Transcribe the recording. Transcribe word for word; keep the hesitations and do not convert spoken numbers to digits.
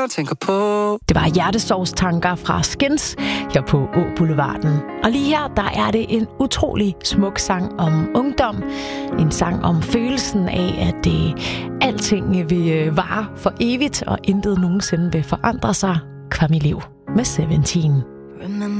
tænker på. Det var hjertesorgstanker fra Skins her på Å Boulevarden. Og lige her, der er det en utrolig smuk sang om ungdom. En sang om følelsen af, at det, alting vil vare for evigt, og intet nogensinde vil forandre sig. Kvam i liv med sytten.